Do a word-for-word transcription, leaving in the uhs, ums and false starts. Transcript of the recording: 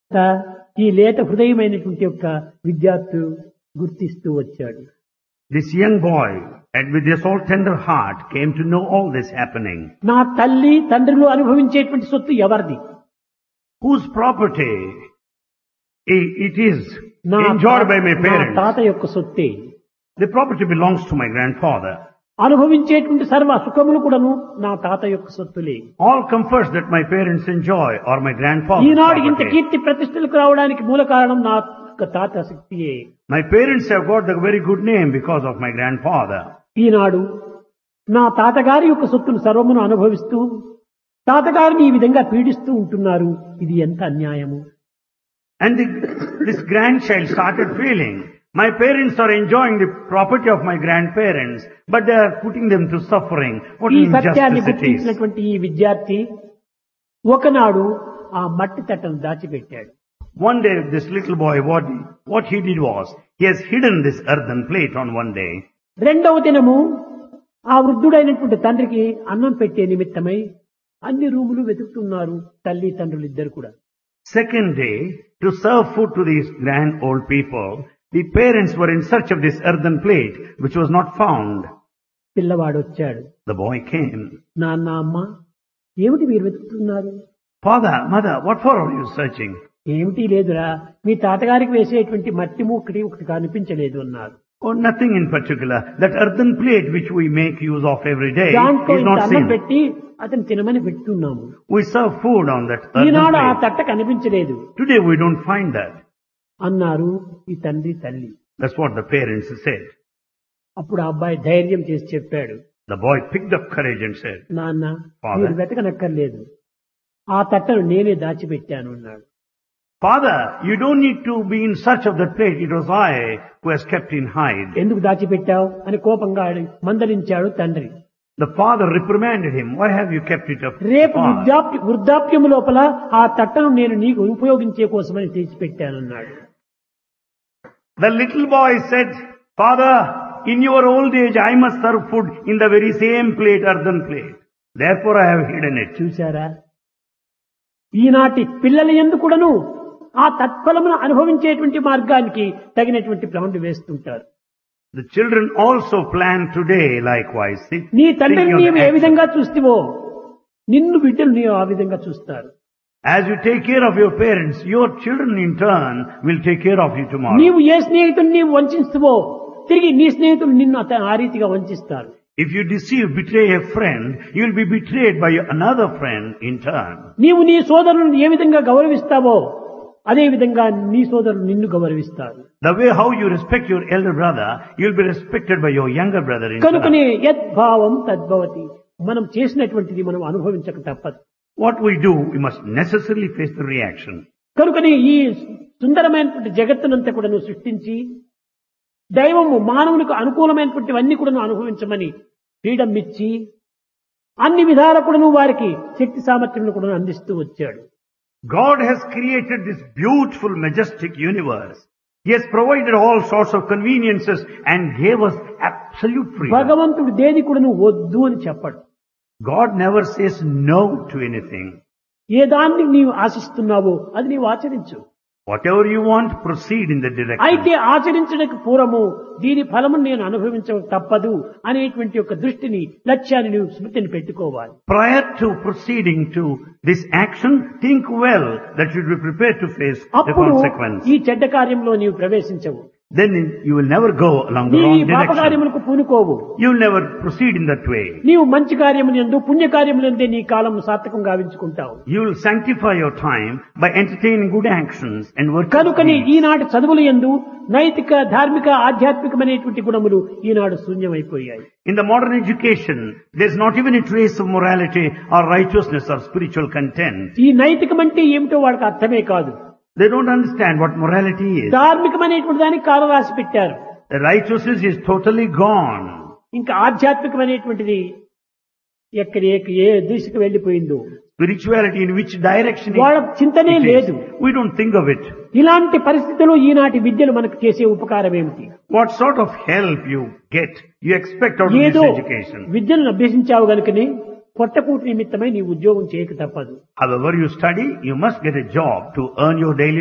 ఈ లేత హృదయమైనటువంటి యొక్క విద్యార్థులు గుర్తిస్తూ వచ్చాడు. This young boy, and with this all tender heart, came to know all this happening. నా తల్లి తండ్రులు అనుభవించేటువంటి సొత్తు ఎవరిది? Whose property i- it is నా enjoyed by my నా parents. తాత యొక్క సొత్తే. The property belongs to my grandfather. అనుభవించేటువంటి సర్వ సుఖములు కూడాను నా తాత యొక్క సొత్తులే. All comforts that my parents enjoy are my grandfather's ఈనాడు ఇంత property. కీర్తి ప్రతిష్టలకు రావడానికి మూల కారణం నా యొక్క తాత శక్తియే. My parents have got the very good name because of my grandfather. ఈనాడు నా తాతగారి యొక్క సొత్తును సర్వమును అనుభవిస్తూ తాతగారిని ఈ విధంగా పీడిస్తూ ఉంటున్నారు. ఇది ఎంత అన్యాయము. And the, this grandchild started feeling, my parents are enjoying the property of my grandparents, but they are putting them to suffering. What ఈ an సత్యాన్ని injustice it is. గుర్తించినటువంటి ఈ విద్యార్థి ఒకనాడు ఆ మట్టి తట్టను దాచిపెట్టాడు. One day, this little boy, what, what he did was, he has hidden this earthen plate on one day. రెండవ దినము ఆ వృద్ధుడైనటువంటి తండ్రికి అన్నం పెట్టే నిమిత్తమై అన్ని రూములు వెతుకుతున్నారు తల్లి తండ్రులు ఇద్దరు కూడా. Second day, to serve food to these grand old people, the parents were in search of this earthen plate, which was not found. పిల్లవాడు వచ్చాడు. The boy came. నాన్న అమ్మ ఏమిటి మీరు వెతుకుతున్నారు? Father, mother, what for are you searching? ఏమిటి లేదురా, మీ తాతగారికి వేసేటువంటి మట్టి ఒకటి ఒకటి కనిపించలేదు అన్నారు. Oh, nothing in particular. That earthen plate which we make use of every day దాంట్లో is ఇంత not అన్నం seen. పెట్టి అతను తినమని పెట్టున్నాము. We serve food on that earthen ఈనాడు ఆ plate. తట్ట కనిపించలేదు Today we don't find that. అన్నారు ఈ తండ్రి తల్లి. That's what the parents said. అప్పుడు ఆ అబ్బాయి ధైర్యం చేసి చెప్పాడు, The boy picked up courage and said, నాన్న Father. మీరు వెతకనక్కర్లేదు, ఆ తట్టను నేనే దాచిపెట్టాను అన్నాడు. Father, you don't need to be in search of that plate. It was I who has kept in hide. ఎందుకు దాచిపెట్టావు అని కోపంగా అడి- మందలించాడు తండ్రి. The father reprimanded him. Why have you kept it up? రేపు far? వృద్ధాప్య వృద్ధాప్యము లోపల ఆ తట్టను నేను నీకు ఉపయోగించే కోసమని తెచ్చిపెట్టానన్నాడు. The little boy said, Father, in your old age I must serve food in the very same plate, earthen plate. Therefore I have hidden it. చూశారా, ఈనాటి పిల్లల యందు కూడాను ఆ తత్ఫలమును అనుభవించేటువంటి మార్గానికి తగినటువంటి ప్లాన్లు వేస్తుంటారు. The children also plan today likewise. See, నీ తండ్రిని thinking of నీవు the ఏ action. విధంగా చూస్తావో నిన్ను బిడ్డలు నీవు ఆ విధంగా చూస్తారు. As you take care of your parents, your children in turn will take care of you tomorrow. నీవు ఏ స్నేహితుడిని నీవు వంచిస్తావో తిరిగి నీ స్నేహితులు నిన్ను అత- ఆ రీతిగా వంచిస్తారు. If you deceive, betray a friend, you will be betrayed by another friend in turn. నీవు నీ సోదరులను ఏ విధంగా గౌరవిస్తావో అదే విధంగా నీ సోదరులు నిన్ను గౌరవిస్తారు. The way how you respect your elder brother, you will be respected by your younger brother in కనుకనే turn. యద్భావం తద్భవతి. మనం చేసినటువంటిది మనం అనుభవించక తప్పదు. What we do, we must necessarily face the reaction. కనుకనే ఈ సుందరమైనటువంటి జగత్తునంతా కూడా నువ్వు సృష్టించి దైవము మానవునికి అనుకూలమైనటువంటివన్నీ కూడా నువ్వు అనుభవించమని ఫ్రీడమ్ ఇచ్చి అన్ని విధాల కూడా నువ్వు వారికి శక్తి సామర్థ్యం కూడా అందిస్తూ వచ్చాడు. God has created this beautiful, majestic universe. He has provided all sorts of conveniences and gave us absolute freedom. భగవంతుడు దేని కూడా నువ్వు వద్దు అని చెప్పడు. God never says no to anything. ఏ దాన్ని నీవు ఆశిస్తున్నావో అది నీవు ఆచరించు. Whatever you want, proceed in that direction. అయితే ఆచరించడానికి పూర్వము దీని ఫలము నేను అనుభవించక తప్పదు అనేటువంటి ఒక దృష్టిని లక్ష్యాన్ని నువ్వు స్మృతిని పెట్టుకోవాలి. Prior to proceeding to this action, think well that you will be prepared to face the అప్పుడు consequence. ఈ చెడ్డ కార్యంలో నీవు ప్రవేశించవు. Then you will never go along the నీ wrong పాప direction. కార్యములకు పూనుకోవు. You will never proceed in that way. నీవు మంచి కార్యములందు పుణ్య కార్యములందే నీ కాలం సార్థకం గావించుకుంటావు. You will sanctify your time by entertaining good actions and working. కనుకని ఈనాటి చదువుల యందు నైతిక ధార్మిక ఆధ్యాత్మికమైనటువంటి గుణములు ఈనాడు శూన్యమైపోయాయి. In the modern education, there is not even a trace of morality or righteousness or spiritual content. ఈ నైతికం అంటే ఏమిటో వాళ్ళకి అర్థమే కాదు. They don't understand what morality is. ధార్మికమైనటువంటి దానికి కాలం రాసి పెట్టారు. The righteousness is totally gone. ఇంకా ఆధ్యాత్మికమైనటువంటిది ఎక్కడ ఏ ఏ దిశకు వెళ్లిపోయిందో Spirituality in which direction వాళ్ళ చింతనే it లేదు. is. We don't think of it. ఇలాంటి పరిస్థితుల్లో ఈనాటి విద్యలు మనకు చేసే ఉపకారం ఏమిటి? What sort of help you get, you expect out of ఏదో this education. విద్యను అభ్యసించావు గనుకని పొట్టకూటి నిమిత్తమై నీ ఉద్యోగం చేయక తప్పదు. However you study, you must get a job to earn your daily